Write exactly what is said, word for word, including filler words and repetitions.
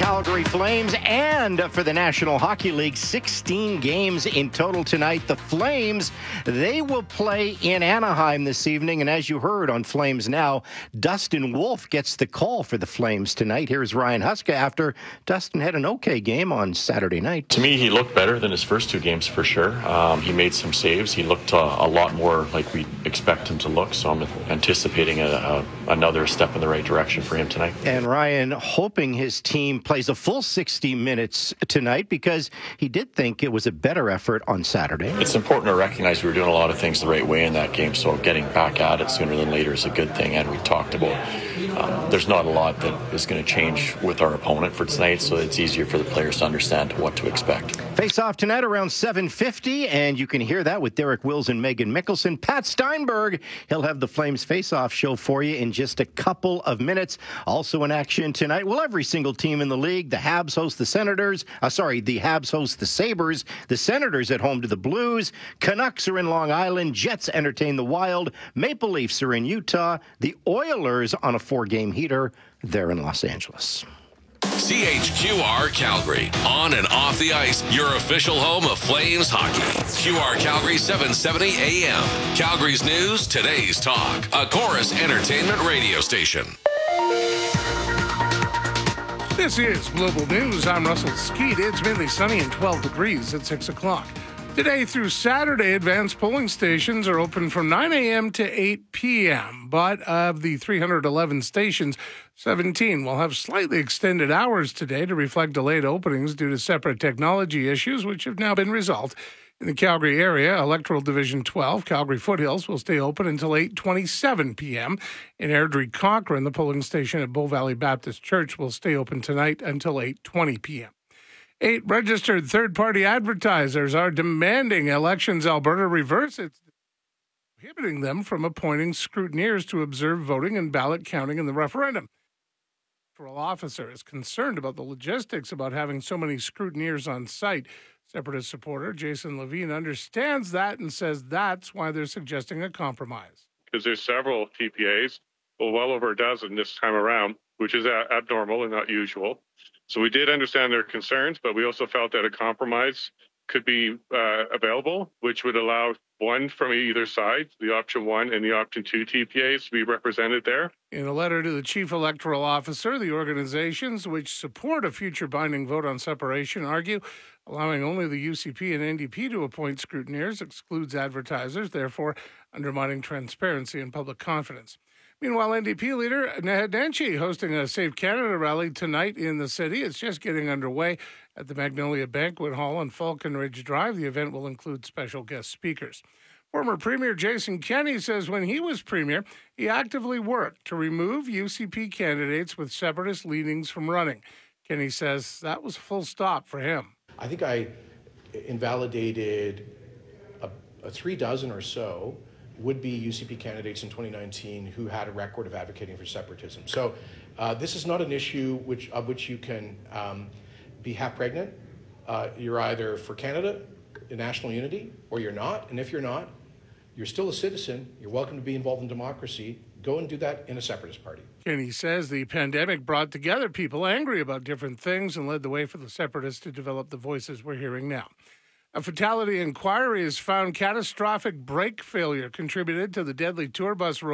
Calgary Flames, and for the National Hockey League, sixteen games in total tonight. The Flames, they will play in Anaheim this evening, and as you heard on Flames Now, Dustin Wolf gets the call for the Flames tonight. Here's Ryan Huska after Dustin had an okay game on Saturday night. To me, he looked better than his first two games for sure. Um, he made some saves. He looked uh, a lot more like we expect him to look, so I'm anticipating a, a, another step in the right direction for him tonight. And Ryan hoping his team plays a full sixty minutes tonight because he did think it was a better effort on Saturday. It's important to recognize we were doing a lot of things the right way in that game, so getting back at it sooner than later is a good thing. And we talked about um, there's not a lot that is going to change with our opponent for tonight, so it's easier for the players to understand what to expect. Face off tonight around seven fifty, and you can hear that with Derek Wills and Megan Mickelson. Pat Steinberg, he'll have the Flames face-off show for you in just a couple of minutes. Also in action tonight, well, every single team in the league. The Habs host the Senators. Uh, sorry, the Habs host the Sabres. The Senators at home to the Blues. Canucks are in Long Island. Jets entertain the Wild. Maple Leafs are in Utah. The Oilers on a four-game heater. They're in Los Angeles. C H Q R Calgary, on and off the ice, your official home of Flames hockey. Q R Calgary seven seventy A M. Calgary's news, today's talk. A Chorus Entertainment radio station. This is Global News. I'm Russell Skeet. It's mainly sunny and twelve degrees at six o'clock. Today through Saturday, advanced polling stations are open from nine a.m. to eight p.m. But of the three hundred eleven stations, seventeen will have slightly extended hours today to reflect delayed openings due to separate technology issues, which have now been resolved. In the Calgary area, Electoral Division twelve, Calgary Foothills, will stay open until eight twenty-seven p.m. In Airdrie-Cochrane, the polling station at Bow Valley Baptist Church will stay open tonight until eight twenty p.m. Eight registered third-party advertisers are demanding Elections Alberta reverse its prohibiting them from appointing scrutineers to observe voting and ballot counting in the referendum. The electoral officer is concerned about the logistics about having so many scrutineers on site. Separatist supporter Jason Levine understands that and says that's why they're suggesting a compromise. Because there's several T P As, well, well over a dozen this time around, which is a- abnormal and not usual. So we did understand their concerns, but we also felt that a compromise could be uh, available, which would allow one from either side, the option one and the option two T P As, to be represented there. In a letter to the chief electoral officer, the organizations which support a future binding vote on separation argue allowing only the U C P and N D P to appoint scrutineers excludes advertisers, therefore undermining transparency and public confidence. Meanwhile, N D P leader Naheed Nenshi hosting a Save Canada rally tonight in the city. It's just getting underway at the Magnolia Banquet Hall on Falcon Ridge Drive. The event will include special guest speakers. Former Premier Jason Kenney says when he was Premier, he actively worked to remove U C P candidates with separatist leanings from running. Kenney says that was a full stop for him. I think I invalidated a, a three dozen or so would-be U C P candidates in twenty nineteen who had a record of advocating for separatism. So uh, this is not an issue which of which you can um, be half pregnant. Uh, you're either for Canada, national unity, or you're not. And if you're not, you're still a citizen. You're welcome to be involved in democracy. Go and do that in a separatist party. Kenney says the pandemic brought together people angry about different things and led the way for the separatists to develop the voices we're hearing now. A fatality inquiry has found catastrophic brake failure contributed to the deadly tour bus roll